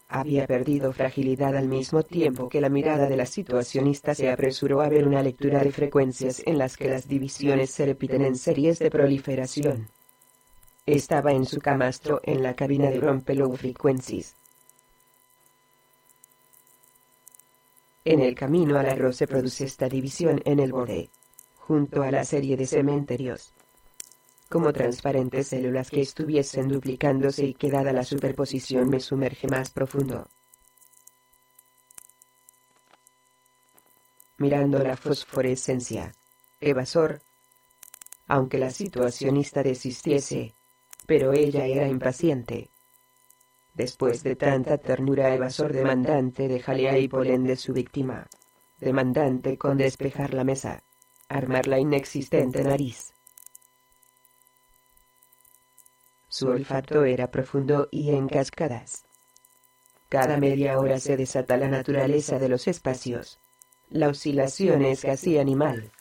había perdido fragilidad al mismo tiempo que la mirada de la situacionista se apresuró a ver una lectura de frecuencias en las que las divisiones se repiten en series de proliferación. Estaba en su camastro en la cabina de Rompe Low Frequencies. En el camino al arroz se produce esta división en el borde, junto a la serie de cementerios, como transparentes células que estuviesen duplicándose y que dada la superposición me sumerge más profundo. Mirando la fosforescencia. Evasor. Aunque la situacionista desistiese, pero ella era impaciente. Después de tanta ternura, Evasor demandante de jalea y polen de su víctima. Demandante con despejar la mesa. Armar la inexistente nariz. Su olfato era profundo y en cascadas. Cada media hora se desata la naturaleza de los espacios. La oscilación es casi animal.